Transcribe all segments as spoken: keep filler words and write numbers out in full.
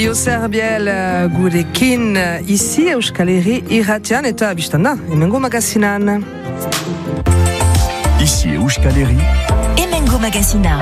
Ioser Biel gurekin ici Euskal Herri irratian eta bistan da, Hemengo Magazinan. Ici Euskal Herri Hemengo Magazina.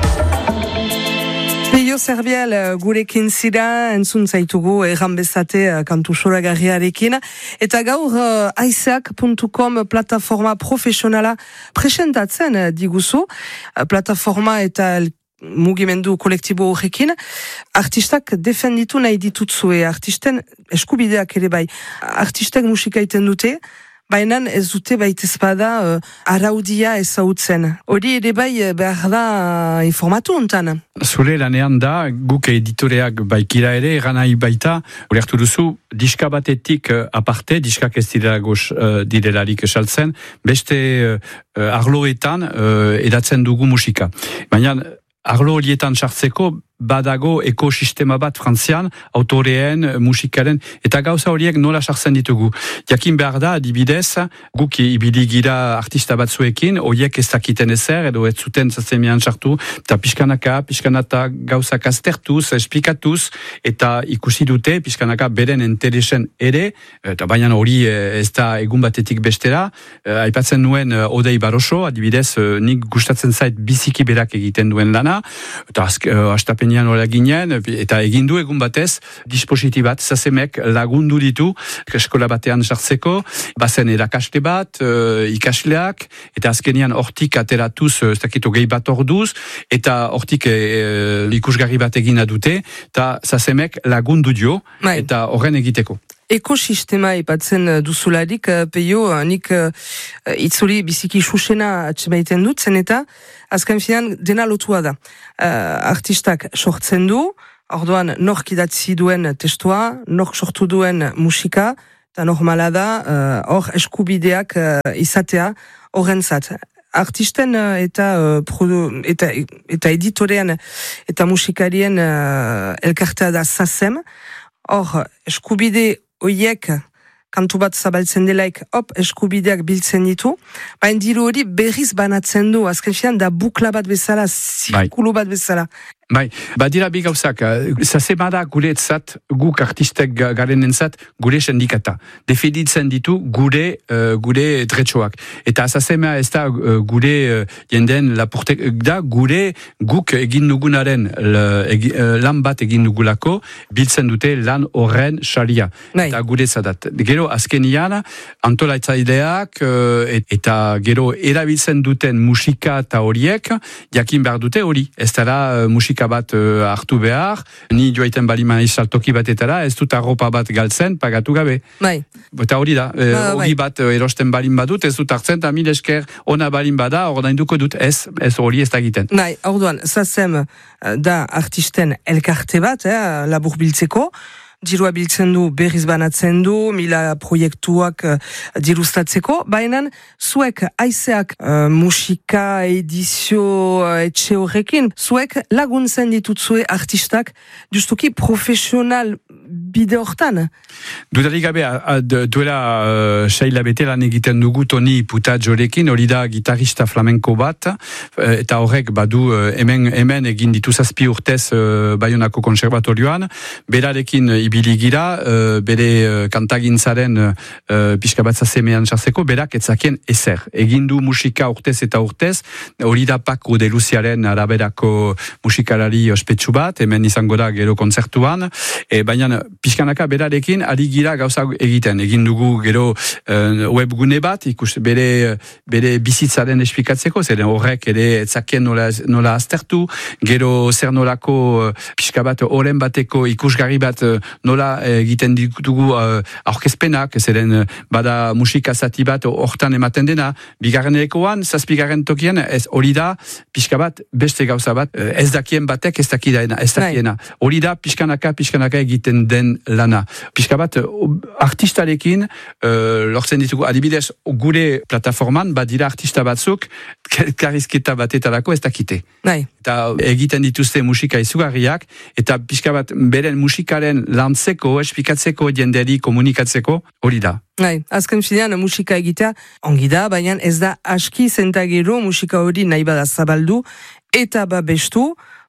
Ioser Biel gurekin zira, entzun zaitugu erran bezate kantu soragarriarekin. Eta gaur aizeak puntu com plataforma profesionala presentatzen diguzu. Plataforma eta mugimendu kolektibo horrekin, artistak defenditu nahi ditutzue, artisten eskubideak ere bai. Artistek musika iten dute, baina ez dute baitezpada uh, araudia ezautzen. Hori ere bai behar da uh, informatu ontan. Zure lanean da, guk editoreak baikira ere, eranai baita, hori hartu duzu, diska batetik uh, aparte, diskak ez direla goz uh, direlarik esaltzen, beste uh, arloetan uh, edatzen dugu musika. Baina, arlo horietan sartzeko badago ekosistema bat frantzian, autoreen, musikaren, eta gauza horiek nola sartzen ditugu. Jakin behar da, adibidez, guk ibili gira artista batzuekin, horiek ez dakiten ezer, edo ez zuten zazemian sartu, eta pixkanaka, pixkanata gauzak aztertuz, esplikatuz, eta ikusi dute, pixkanaka beren interesen ere, eta baina hori ez da egun batetik bestera, aipatzen nuen Odei Baroso, adibidez, nik gustatzen zait biziki berak egiten duen lana, eta astapen nola ginen, eta egindu egun batez, dispositibat, zazemek lagundu ditu, eskola batean sartzeko, bazen erakaste bat, uh, ikasleak, eta azkenian hortik ateratuz, ez dakito gehi bat orduz, eta hortik uh, ikusgarri bat egina dute, eta zazemek lagundu dio, Mai. Eta horren egiteko. Ekosistema ipatzen duzularik, peio, nik uh, itzuri biziki susena atxemaiten dut, zen eta azken finan dena lotua da. Uh, artistak sortzen du, orduan nork idatzi duen testua, nork sortu duen musika, eta normala da, hor uh, eskubideak uh, izatea horrentzat. Artisten uh, eta, uh, produ, eta, eta editorean eta musikarien uh, elkartea da zazem, hor eskubide oiek kantu bat zabaltzen delaik, hop, eskubideak biltzen ditu, baina diru hori berriz banatzen du, azken finan da bukla bat bezala, zirkulu bat bezala. Bai, badira bi gauzak, zazemada gure etzat, guk artistek garen entzat, gure sendikata. Defenditzen ditu gure uh, gure dretxoak. Eta zazema ez da uh, gure uh, jenden lapurtek da, gure guk egin dugunaren egi, uh, lan bat egin dugulako, biltzen dute lan horren salia. Bai. Eta gure zadat. Gero azkenian, antolaitzaileak uh, eta gero erabiltzen duten musika eta horiek, jakin behar dute hori. Ez dara uh, musika bat uh, hartu behar, ni joaiten balima izaltoki batetara, ez dut arropa bat galtzen, pagatu gabe. Bai. Eta hori da, uh, hori bat uh, erosten balin badut, ez dut hartzen, eta mil esker ona balin bada, ordainduko dut, ez, ez hori ez da egiten. Bai, orduan, zazem da artisten elkarte bat, eh, labur biltzeko, dirua biltzen du, berriz banatzen du, mila proiektuak uh, dirustatzeko, baina zuek aizeak uh, musika, edizio, uh, etxe horrekin, zuek laguntzen ditutzue artistak, justuki profesional bide hortan. Dudarik gabe, duela uh, saila bete lan egiten dugu Toni Putatxorekin, hori da gitarista flamenko bat, eta horrek badu uh, hemen, hemen egin ditu zazpi urtez uh, Baionako konservatorioan, berarekin ibili gira, uh, bere uh, kantagintzaren uh, pixka bat zazemean sartzeko, berak etzakien ezer. Egin du musika urtez eta urtez, hori da Paco de Luciaren araberako musikalari ospetsu bat, hemen izango da gero kontzertuan, e, baina pixkanaka berarekin ari gira gauza egiten. Egin dugu gero uh, webgune bat, ikus bere, bere bizitzaren esplikatzeko, zeren horrek ere etzakien nola, nola aztertu, gero zer nolako uh, pixka bat oren bateko ikusgarri bat uh, nola egiten ditugu uh, aurkezpenak, zeren uh, bada musika zati bat hortan ematen dena, bigarren ekoan, zazpigarren tokian, ez hori da pixka bat beste gauza bat, uh, ez dakien batek ez dakiena, ez dakiena. Hori da pixkanaka, pixkanaka egiten den lana. Pixka bat, artistarekin uh, lortzen ditugu, adibidez, gure plataforman, badira artista batzuk, karizketa batetarako ez dakite. Bai. Eta egiten dituzte musika izugarriak, eta pixka bat, beren musikaren lantzeko, esplikatzeko, jenderi komunikatzeko, hori da. Bai, azken finean musika egitea ongi da, baina ez da aski zentagero musika hori nahi bada zabaldu, eta babestu,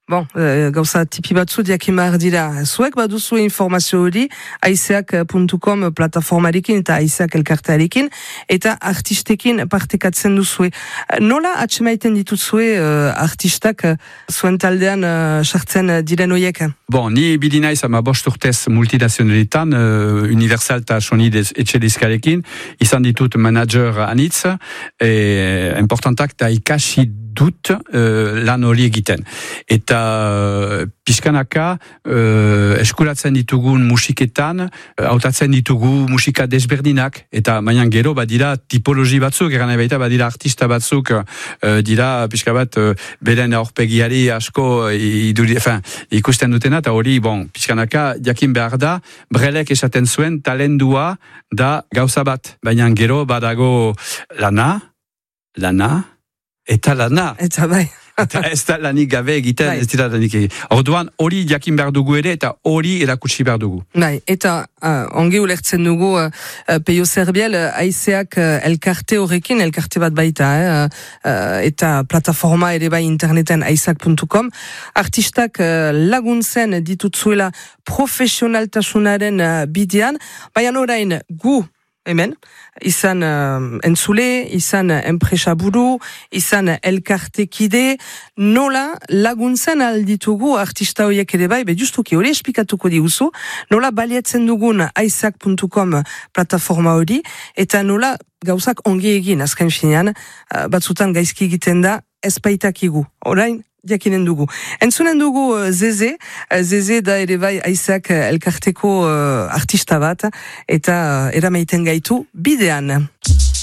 Bon, uh, gauza tipi batzu diakin behar dira. Zuek baduzu informazio hori aizeak puntu com plataformarekin eta aizeak elkartearekin eta artistekin partekatzen duzue. Nola atxemaiten dituzue uh, artistak uh, zuen taldean sartzen uh, diren hoiek? Bon, ni bili naiz ama bost urtez multinazionalitan, uh, Universal eta Sony etxe diskarekin, izan ditut manager anitz, e, importantak da ikasi dut uh, lan hori egiten. Eta uh, pixkanaka uh, eskuratzen ditugun musiketan, hautatzen uh, ditugu musika desberdinak, eta mainan gero badira tipologi batzuk, eran baita badira artista batzuk, uh, dira pixka bat uh, beren aurpegiari asko iduri, fin, ikusten dutena, eta hori, bon, pixkanaka jakin behar da, Brelek esaten zuen talendua da gauza bat, baina gero badago lana, lana, eta lana. Eta bai. Eta ez da lanik gabe egiten, Bai. ez dira lanik egiten. Orduan, hori jakin behar dugu ere, eta hori erakutsi behar dugu. Bai, eta uh, ongi ulertzen dugu uh, Peio Zerbiel, uh, aizeak uh, elkarte horrekin, elkarte bat baita, eh, uh, eta plataforma ere bai interneten aizeak puntu com. Artistak uh, laguntzen ditutzuela profesionaltasunaren uh, bidean, baina orain gu, hemen, izan uh, entzule, izan uh, enpresaburu, izan uh, elkartekide, nola laguntzen alditugu artista horiek ere bai, be justuki hori esplikatuko diguzu, nola baliatzen dugun aizeak puntu com plataforma hori, eta nola gauzak ongi egin, azken finean, uh, batzutan gaizki egiten da, ez baitakigu, orain, jakinen dugu. Entzunen dugu uh, Zeze, uh, Zeze da ere bai aizeak uh, elkarteko uh, artista bat, eta uh, eramaiten gaitu bidean.